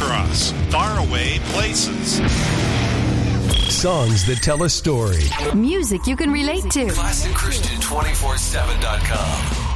across faraway places. Songs that tell a story. Music you can relate to. ClassicChristian247.com.